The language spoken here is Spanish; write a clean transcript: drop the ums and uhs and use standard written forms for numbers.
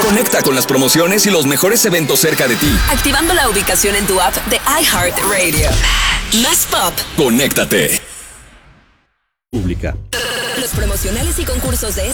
Conecta con las promociones y los mejores eventos cerca de ti. Activando la ubicación en tu app de iHeartRadio. Más pop. Conéctate. Pública. Los promocionales y concursos de